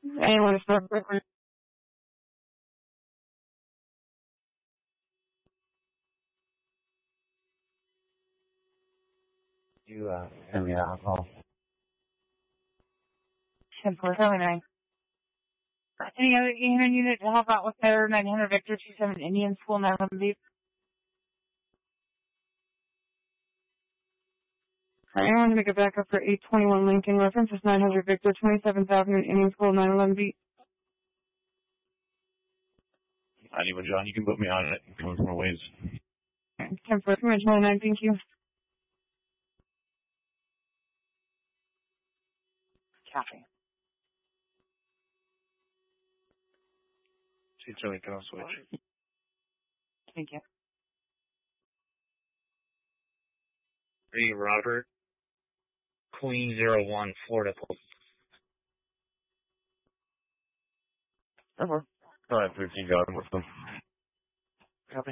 Anyone to start quickly? You, send me that call. 10-479. Any other unit to help out with their 900 Victor 27 Indian School 911 Beat? Anyone to make a backup for 821 Lincoln reference is 900 Victor 27,000 Indian School 911 Beat. Anyone, John, you can put me on it. Coming from a ways. 10-429, thank you. Copy. See, Charlie, can I switch? Thank you. 3 Robert, Queen 01, Florida. Over. 913, got him with them. Copy.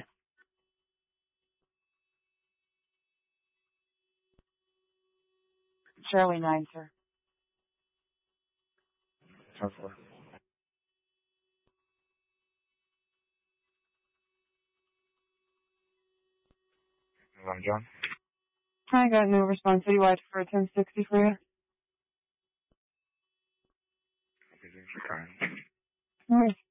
Charlie 9, sir. 10-4. I'm John. I got no response. Citywide for 1060 for you. Thanks for trying. All right.